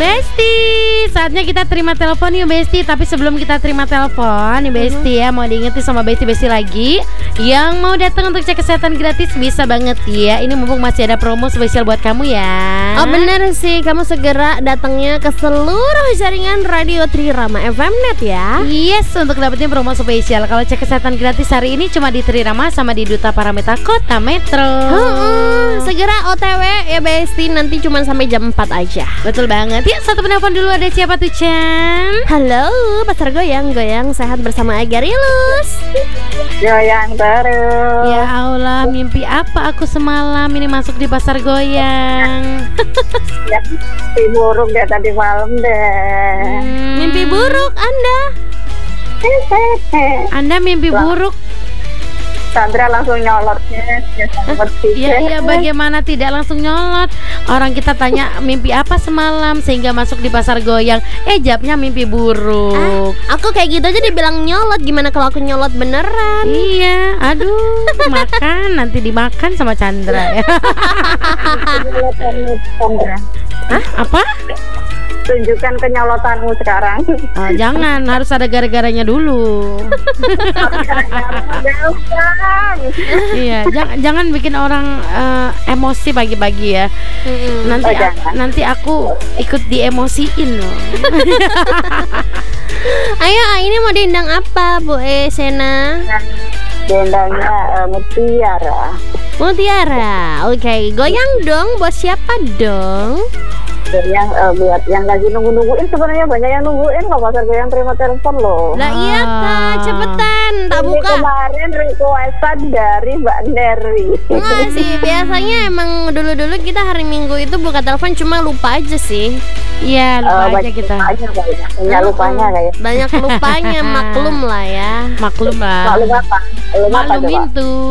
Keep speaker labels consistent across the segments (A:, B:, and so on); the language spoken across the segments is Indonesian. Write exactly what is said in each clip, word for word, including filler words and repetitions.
A: Besti, saatnya kita terima telepon yuk Besti. Tapi sebelum kita terima telepon nih Besti ya, mau diingetin sama Besti-Besti lagi yang mau datang untuk cek kesehatan gratis bisa banget ya. Ini mumpung masih ada promo spesial buat kamu ya.
B: Oh bener sih, kamu segera datangnya ke seluruh jaringan Radio Trirama F M Net ya.
A: Yes, untuk dapetin promo spesial. Kalau cek kesehatan gratis hari ini cuma di Trirama sama di Duta Paramita Kota Metro.
B: Hmm, segera O T W ya Besti, nanti cuma sampai jam empat aja.
A: Betul banget. Ya, satu penelpon dulu, ada siapa tuh Chan?
B: Halo, Pasar Goyang, goyang sehat bersama Agarilus.
C: Goyang terus.
A: Ya Allah, mimpi apa aku semalam ini masuk di Pasar Goyang.
C: Ya, mimpi buruk deh tadi malam deh.
A: Hmm.
B: Mimpi buruk Anda?
A: Anda mimpi buruk.
C: Sandra langsung nyolotnya.
A: Iya, iya, bagaimana tidak langsung nyolot? Orang kita tanya mimpi apa semalam sehingga masuk di Pasar Goyang. Eh, jawabnya mimpi buruk.
B: Ah, aku kayak gitu aja dibilang nyolot. Gimana kalau aku nyolot beneran?
A: Iya, aduh, makan nanti dimakan sama Chandra ya.
C: Sandra,
A: Hah? Apa?
C: tunjukkan kenyolotanmu sekarang.
A: Oh, jangan, harus ada gara-garanya dulu. Iya, jangan jangan bikin orang uh, emosi pagi-pagi ya.
B: Mm-mm.
A: Nanti
C: Oh,
A: a- nanti aku ikut diemosiin loh.
B: Ayo, ini mau diundang apa Bu E Sena?
C: Dendangnya uh, Mutiara.
B: Mutiara, oke, goyang dong. Buat siapa dong?
C: Yang uh, buat yang lagi nunggu-nungguin, sebenarnya banyak yang nungguin kok Pasar Goyang terima telepon loh.
B: Lah iya kak, cepetan, tak
C: Ini
B: buka.
C: kemarin requestan dari Mbak Neri.
B: Enggak sih, biasanya emang dulu-dulu kita hari Minggu itu buka telepon cuma lupa aja sih.
A: Iya, lupa
C: Uh,
A: aja
C: banyak
A: kita.
C: lupanya kayaknya. Banyak lupanya kayak.
B: Banyak lupanya, maklum lah ya.
A: Maklum lah.
C: Maklum apa? Maklum apa
A: Maklumin
C: coba?
A: tuh.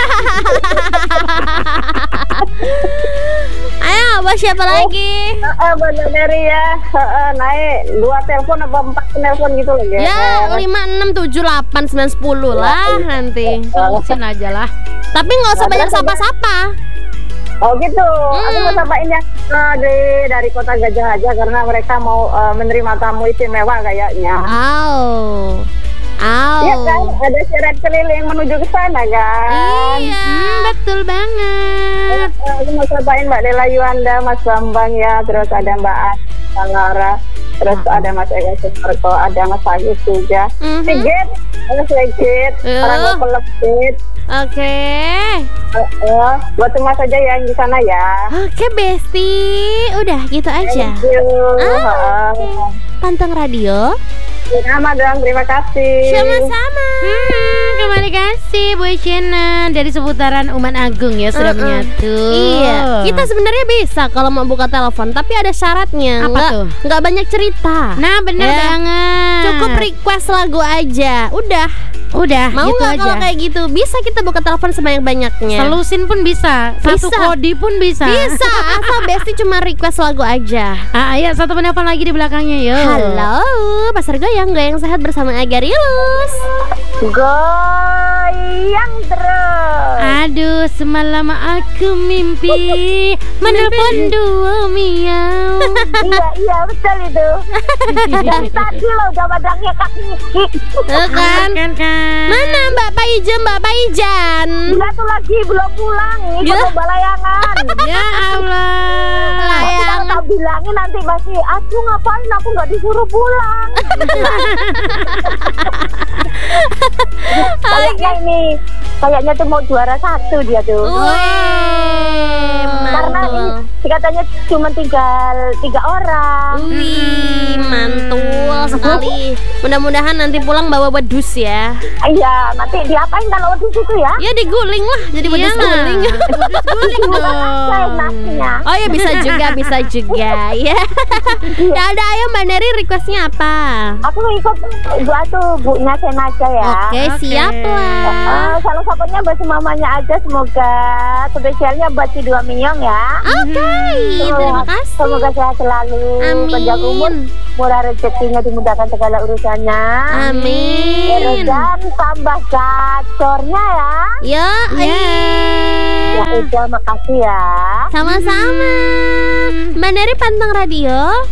B: Ayo, buat siapa lagi?
C: Uh, Mbak Neri ya, uh, uh, naik dua telepon apa empat telepon gitu loh ya.
B: Ya, lima, enam, tujuh, delapan, sembilan, sepuluh lah nanti.
A: Terusin aja lah.
B: Tapi nggak usah banyak sapa-sapa.
C: Oh gitu,
B: Hmm.
C: aku mau sampaiin yang uh, dari, dari kota Gajah aja karena mereka mau uh, menerima tamu istimewa kayaknya.
B: Au. Au.
C: Iya kan, ada syarat keliling menuju ke sana kan.
B: Iya.
A: Hmm, betul banget.
C: Uh, aku mau sampaiin Mbak Dela Yuanda, Mas Bambang ya, terus ada Mbak Ana Lara, terus ada Mas Ega Sumarko, ada Mas Agus juga.
B: Mhm.
C: Sigit, Mas Sigit,
B: Uh.
C: orang pelepit.
B: Oke.
C: Uh, uh, buat semua saja yang di sana ya.
B: Oke, Besti. Udah gitu aja.
C: Thank you.
B: Ah,
C: Uh,
B: Panteng Radio.
C: Sama dong, terima kasih.
B: Sama-sama.
A: Hmm, kembali kasih Bu Chena dari seputaran Uman Agung ya sudah
B: Uh-uh.
A: menyatu.
B: Iya, kita sebenarnya bisa kalau mau buka telepon, tapi ada syaratnya.
A: Apa
B: nggak,
A: tuh?
B: Nggak banyak cerita.
A: Nah, bener
B: Ya.
A: banget.
B: Cukup request lagu aja. Udah.
A: Udah,
B: Mau
A: gitu
B: nggak
A: aja.
B: kalau kayak gitu? Bisa kita buka telepon sebanyak-banyaknya.
A: Selusin pun bisa, satu
B: Bisa.
A: kodi pun bisa.
B: Bisa, asal Besti cuma request lagu aja.
A: Ah, ayo satu penelpon lagi di belakangnya yuk.
B: Halo, Pasar Goyang, goyang sehat bersama Agarilus.
C: Goyang terus.
A: Aduh, semalam aku mimpi menelpon dua miau.
C: Iya, iya betul itu. Dari tadi loh udah badangnya kaki.
B: Tuh kan?
A: Kan kan.
B: Mana Mbak Paijan, Mbak Paijan?
C: Dia tuh lagi belum pulang, ini
B: Ya.
C: belum balayangan.
A: Ya Allah.
B: Layangan.
C: Tak bilangin nanti masih, aku ngapain aku nggak disuruh pulang. Kayaknya ini, kayaknya tuh mau juara satu dia tuh.
B: Wih,
C: Karena ini
B: mantul.
C: katanya cuma tinggal tiga orang.
B: Wih, mantul sekali. Mudah-mudahan nanti pulang bawa wedus ya.
C: Iya, nanti diapain kalau di situ ya?
B: Ya diguling lah, jadi
A: Iya
B: wedus
A: lah.
B: guling.
A: Wedus guling
C: Saya
A: dong.
C: nasinya.
B: Oh ya bisa juga, bisa juga ya. Ya udah, ayo Mbak Neri requestnya apa?
C: Aku ikut ibu tuh bunya Senaja ya.
B: Oke,
A: Oke.
B: siap lah.
C: Eh, salah satunya buat si mamanya aja, semoga spesialnya buat si dua minyong ya.
B: Oke, terima kasih.
C: Semoga sehat selalu, panjang umur,
B: Amin.
C: murah rezekinya, dimudahkan segala urusannya.
B: Amin.
C: Dan tambah gacornya ya.
B: Ya,
A: Ya.
C: Ya udah, makasih ya.
B: sama-sama. Mbak Neri panteng radio.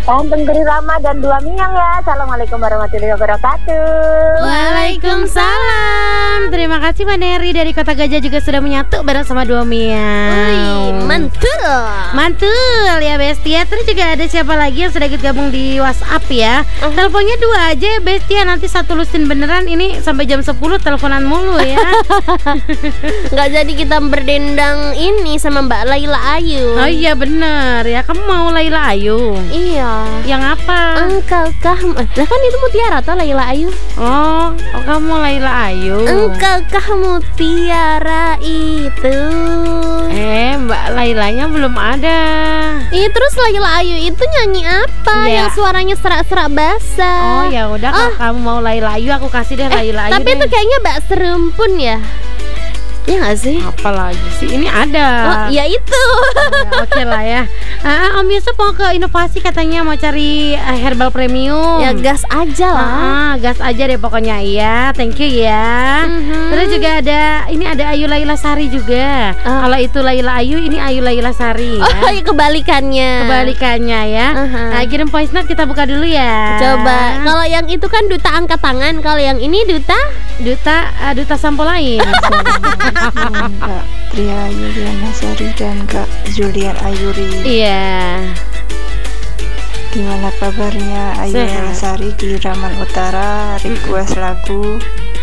C: Tanteng Tri Rama dan dua Miang ya. Assalamualaikum warahmatullahi wabarakatuh.
A: Waalaikumsalam. Terima kasih Mbak Neri dari Kota Gajah juga sudah menyatu bareng sama dua Miang.
B: Wih, mantul.
A: Mantul ya Bestia. Terus juga ada siapa lagi yang sudah gabung di WhatsApp ya?
B: Uh.
A: Teleponnya dua aja ya Bestia. Nanti satu lusin beneran ini sampai jam sepuluh teleponan mulu ya.
B: Nggak jadi kita berdendang ini sama Mbak Laila Ayu.
A: Oh iya bener ya. Kamu mau Laila Ayu?
B: Iya.
A: Yang apa?
B: Engkaukah Lah kan itu Mutiara toh Laila Ayu.
A: Oh, oh kamu Laila Ayu.
B: Engkaukah Mutiara itu?
A: Eh, Mbak Lailanya belum ada.
B: Iya, terus Laila Ayu itu nyanyi apa?
A: Iya.
B: Yang suaranya serak-serak basah.
A: Oh ya udah, kalau
B: Ah.
A: kamu mau Laila Ayu aku kasih deh Laila Ayu.
B: Tapi
A: deh.
B: itu kayaknya Mbak Serumpun ya. Iya nggak sih?
A: Apa lagi sih? Ini ada.
B: Oh, ya itu.
A: Ya, oke lah ya. Ah, Om Yusuf mau ke inovasi katanya mau cari eh, herbal premium.
B: Ya gas aja lah.
A: Ah, gas aja deh pokoknya ya. Thank you ya.
B: Mhm.
A: Terus juga ada ini ada Ayu Laila Sari juga.
B: Ah.
A: Kalau itu Laila Ayu, ini Ayu Laila Sari ya.
B: Oh, ya kebalikannya.
A: Kebalikannya ya.
B: Aha.
A: Nah, kirim voice note kita buka dulu ya.
B: Coba, kalau yang itu kan duta angkat tangan, kalau yang ini duta
A: duta uh, duta sampo lain.
D: Kak Tria Yuliana Sari dan Kak Julian Ayuri.
A: Iya.
D: Gimana kabarnya Ayu
A: Sehat.
D: Sari di Raman Utara? Request lagu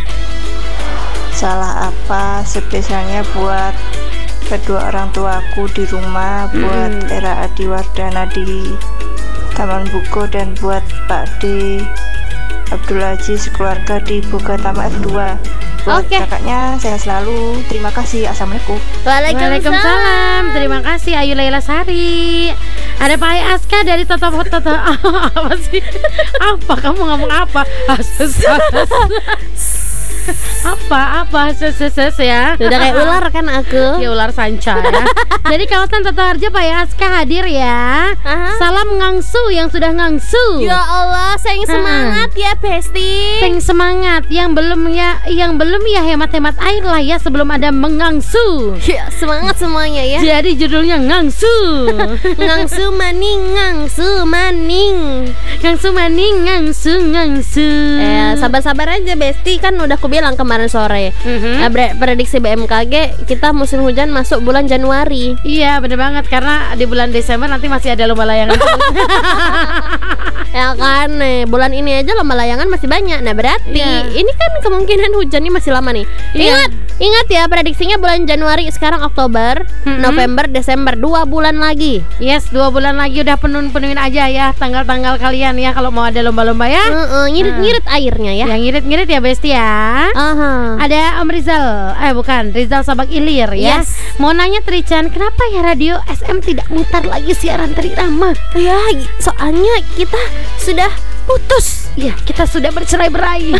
D: Salah Apa spesialnya buat kedua orang tuaku di rumah, buat Era Adiwardana di Taman Buko, dan buat Pak D Abdul Aziz keluarga di Bogatama F dua. Buat
B: Oke.
D: kakaknya saya selalu terima kasih. Assalamualaikum.
A: Waalaikumsalam. Terima kasih Ayu Laila Sari. Ada Pak Aska dari Toto Toto. Apa sih? Apa kamu ngomong apa? Asus. Apa apa ses ses ses ya.
B: Udah kayak ular kan aku.
A: Ya ular sanca ya. Jadi kawasan Toto Harjo Pak Aska hadir ya.
B: Aha.
A: Salam ngangsu yang sudah ngangsu.
B: Ya Allah, sayang semangat ya Besti.
A: Sing semangat yang belum ya yang belum ya hemat-hemat air lah ya sebelum ada mengangsu.
B: Ya, semangat semuanya ya.
A: Jadi judulnya ngangsu.
B: Ngangsu maning, ngangsu maning.
A: Ngangsu maning, ngangsu ngangsu.
B: Eh, sabar-sabar aja Besti, kan udah aku bilang kemarin sore.
A: Mhm.
B: Nah, pre- prediksi B M K G kita musim hujan masuk bulan Januari.
A: Iya bener banget karena di bulan Desember nanti masih ada lomba layangan.
B: Ya kan, nih, bulan ini aja lomba layangan masih banyak. Nah, berarti
A: Iya.
B: ini kan kemungkinan hujannya masih lama nih.
A: Iya.
B: Ingat, ingat ya prediksinya bulan Januari, sekarang Oktober,
A: Mhm.
B: November, Desember, dua bulan lagi.
A: Yes, dua bulan lagi udah penuhin-penuhin aja ya tanggal-tanggal kalian ya kalau mau ada lomba-lomba ya.
B: Heeh, ngirit-ngirit airnya ya.
A: Yang ngirit-ngirit ya Besti ya.
B: Aha.
A: Ada Om Rizal, eh bukan Rizal Sabak Ilir ya.
B: Yes.
A: Mau nanya Trichan, kenapa ya radio S M tidak mutar lagi siaran Trirama?
B: Ya, soalnya kita sudah putus.
A: Ya, kita sudah bercerai-berai.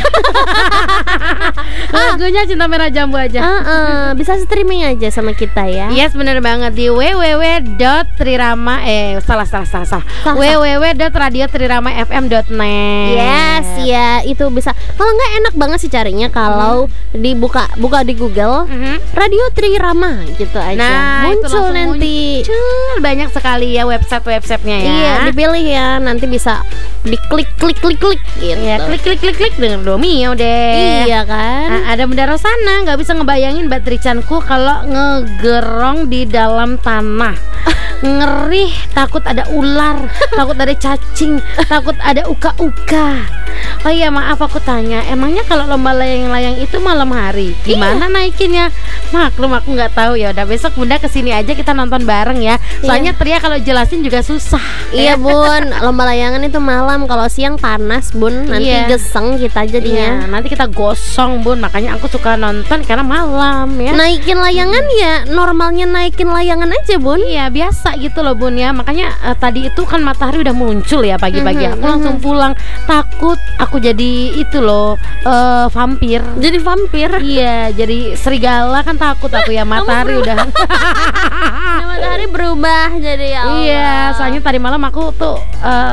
A: Lagunya Cinta Merah Jambu aja.
B: Heeh, bisa streaming aja sama kita ya.
A: Yes, bener banget di www dot trirama eh salah salah salah salah.
B: Salah.
A: www dot radio trirama f m dot net.
B: Yes, ya itu bisa. Kalau nggak enak banget sih carinya kalau dibuka buka di Google
A: Mhm.
B: Radio Trirama gitu aja.
A: Nah, itu
B: muncul
A: langsung
B: nanti.
A: muncul banyak sekali ya website-websitenya ya.
B: Iya, dipilih ya. Nanti bisa diklik klik klik klik gitu.
A: Ya, klik klik klik klik dengan Domio deh.
B: Iya kan?
A: Nah, ada Bunda Rosana, nggak bisa ngebayangin Mbak Trichanku kalau ngegerong di dalam tanah. Ngeri, takut ada ular, takut ada cacing, takut ada uka-uka. Oh iya maaf aku tanya, emangnya kalau lomba layang-layang itu malam hari gimana naikinnya? Maklum aku nggak tahu ya. Udah besok Bunda kesini aja kita nonton bareng ya. Soalnya Tria kalau jelasin juga susah.
B: Iya Bun, lomba layangan itu malam. Kalau siang panas Bun, nanti
A: Iya.
B: geseng kita jadinya.
A: Iya, nanti kita gosong Bun. Makanya aku suka nonton karena malam ya.
B: Naikin layangan ya normalnya naikin layangan aja Bun.
A: Iya biasa gitu loh Bun ya. Makanya eh, tadi itu kan matahari udah muncul ya pagi-pagi.
B: Mhm,
A: Aku langsung pulang. Takut aku jadi itu loh eh, vampir.
B: Jadi vampir.
A: Iya, jadi serigala kan takut aku ya matahari udah.
B: Nah, matahari berubah jadi ya Allah.
A: Iya, soalnya tadi malam aku tuh eh,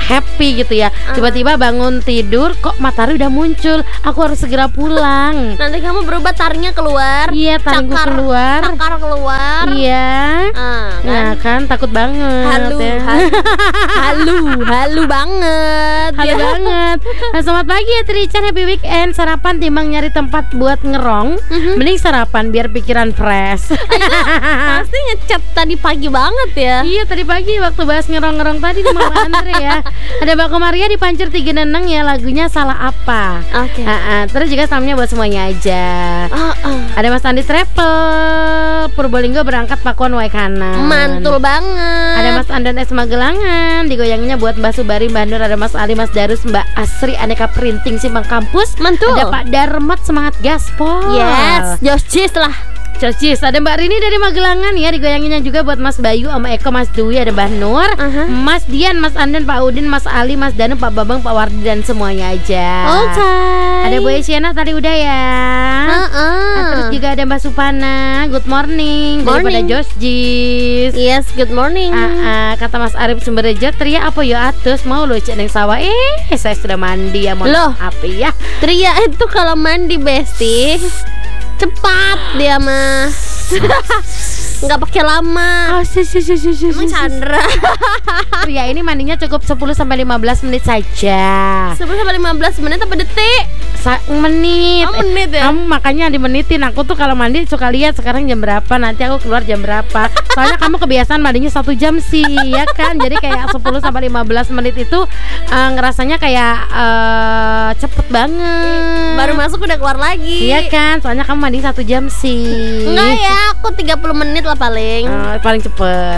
A: happy gitu ya. Tiba-tiba bangun tidur kok matahari udah muncul, aku harus segera pulang.
B: Nanti kamu berubah taringnya keluar.
A: Iya, taringku
B: cakar,
A: keluar.
B: Cakar keluar.
A: Iya.
B: Ah, kan?
A: Nah kan takut banget.
B: Halu,
A: ya.
B: halu, halu, halu banget.
A: Halu
B: ya.
A: banget. Nah selamat pagi ya Trichan, happy weekend. Sarapan timbang nyari tempat buat ngerong,
B: Mhm.
A: mending sarapan biar pikiran fresh.
B: Pasti ngechat tadi pagi banget ya.
A: Iya tadi pagi waktu bahas ngerong-ngerong tadi di Mama Andre ya. Ada Mbak Komaria di Pancur Tiga Neneng ya, lagunya Salah Apa.
B: Oke.
A: Ah, ah. Terus juga salamnya buat semuanya aja.
B: Ah, ah.
A: Ada Mas Andi Travel Purbolinggo berangkat Pakuan Waikanan.
B: Mantul banget.
A: Ada Mas Andan S Magelangan, digoyanginnya buat Mbak Subari, Mbak Nur, ada Mas Ali, Mas Darus, Mbak Asri, Aneka Printing Simpang Kampus.
B: Mantul.
A: Ada Pak Darmat semangat gaspol.
B: Yes, Josh Cheese lah.
A: Cocis, ada Mbak Rini dari Magelangan ya, digoyanginnya juga buat Mas Bayu, Om Eko, Mas Dwi, ada Mbak Nur,
B: Aha.
A: Mas Dian, Mas Andan, Pak Udin, Mas Ali, Mas Danu, Pak Babang, Pak Wardi dan semuanya aja.
B: Oke.
A: Ada Bu Esiana tadi udah ya.
B: Heeh.
A: Nah, terus juga ada Mbak Supana, good morning, daripada
B: Morning.
A: Josh Jis.
B: Yes, good morning.
A: Ah, ah, kata Mas Arif Sumberjo, Tria apa ya atus mau lo cek neng sawah. Eh, saya sudah mandi ya, mohon
B: Loh.
A: maaf ya.
B: Tria itu kalau mandi Besti cepat dia mah. Nggak pakai lama.
A: Oh, si, si, si, si, si,
B: Emang
A: si, si.
B: Chandra.
A: Pria ini mandinya cukup sepuluh sampai lima belas menit saja.
B: sepuluh sampai lima belas menit apa detik?
A: Sa menit.
B: Oh, menit ya?
A: Kamu makanya dimenitin. Aku tuh kalau mandi suka lihat sekarang jam berapa, nanti aku keluar jam berapa. Soalnya kamu kebiasaan mandinya satu jam sih, ya kan? Jadi kayak sepuluh sampai lima belas menit itu uh, ngerasanya kayak uh, cepet banget.
B: Baru masuk udah keluar lagi.
A: Iya kan? Soalnya kamu mandi satu jam sih.
B: Enggak ya, aku tiga puluh menit lah paling.
A: Uh, paling cepet.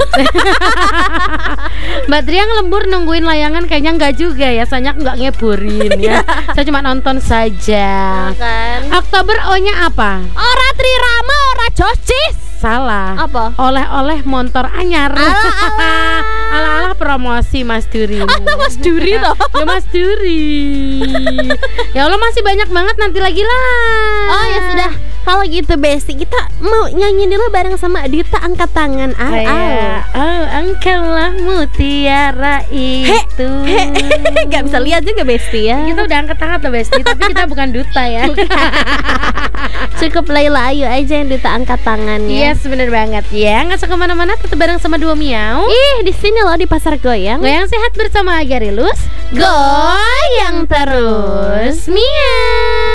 A: Mbak Tria ngelembur nungguin layangan kayaknya enggak juga ya. Soalnya aku nggak ngeborin ya. Saya cuma nonton saja.
B: Kan.
A: Oktober O-nya apa?
B: Ora Trirama, ora Jocis.
A: Salah.
B: Apa?
A: Oleh-oleh motor anyar.
B: Alah-alah.
A: Ala-ala promosi Mas Duri.
B: Mas Duri toh.
A: Ya Mas Duri. Ya Allah masih banyak banget, nanti lagi lah.
B: Oh ya sudah. Kalau gitu Besti, kita mau nyanyi dulu bareng sama Dita Angkat Tangan. Ah, ah.
A: Kayak, oh engkaulah mutiara itu.
B: Gak bisa lihat juga Besti ya.
A: Kita udah angkat tangan loh Besti, tapi kita bukan duta ya.
B: Cukup Laila Ayu aja yang Dita Angkat Tangannya.
A: Yes, bener banget ya. Nggak usah kemana-mana, tetap bareng sama Dua Miau.
B: Ih, di sini loh di Pasar Goyang.
A: Goyang sehat bersama Agarilus.
B: Goyang terus.
A: Miau.